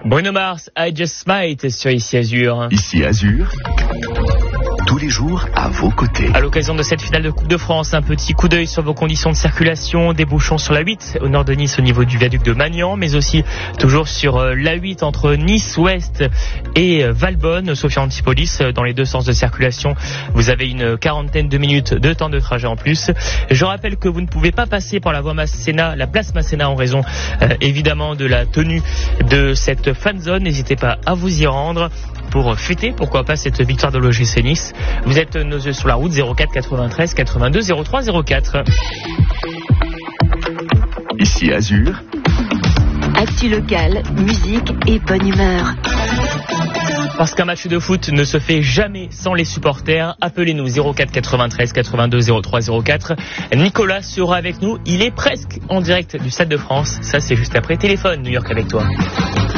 Bruno Mars, I Just Might sur Ici Azur. Ici Azur, tous les jours à vos côtés. À l'occasion de cette finale de Coupe de France, un petit coup d'œil sur vos conditions de circulation, des bouchons sur la 8 au nord de Nice au niveau du viaduc de Magnan, mais aussi toujours sur la 8 entre Nice-Ouest et Valbonne, Sophia Antipolis, dans les deux sens de circulation. Vous avez une quarantaine de minutes de temps de trajet en plus. Je rappelle que vous ne pouvez pas passer par la voie Masséna, la place Masséna en raison évidemment de la tenue de cette fan zone. N'hésitez pas à vous y rendre pour fêter, pourquoi pas, cette victoire de l'OGC Nice. Vous êtes nos yeux sur la route, 04 93 82 03 04. Ici Azur, actu locale, musique et bonne humeur. Parce qu'un match de foot ne se fait jamais sans les supporters, appelez-nous 04 93 82 03 04. Nicolas sera avec nous, il est presque en direct du Stade de France. Ça, c'est juste après Téléphone New York avec toi.